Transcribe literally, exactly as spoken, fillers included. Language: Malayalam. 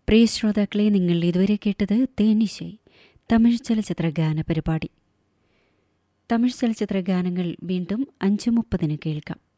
പ്രിയ ശ്രോതാക്കളെ, നിങ്ങൾ ഇതുവരെ കേട്ടത് തേനിശൈ, തമിഴ് ചലച്ചിത്ര ഗാന പരിപാടി. തമിഴ് ചലച്ചിത്ര ഗാനങ്ങൾ വീണ്ടും അഞ്ച് മുപ്പതിന് കേൾക്കാം.